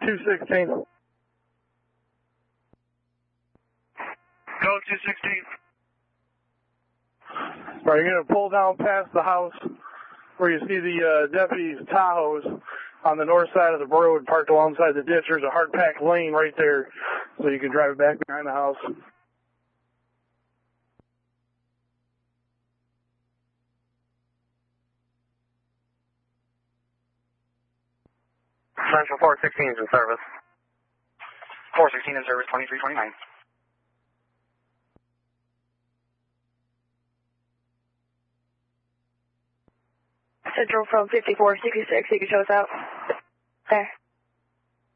216. Go 216. All right, you're going to pull down past the house where you see the deputy's Tahoes on the north side of the road parked alongside the ditch. There's a hard-packed lane right there, so you can drive it back behind the house. Central 416 is in service. 416 in service, 2329. Central from 5466, you can show us out. There.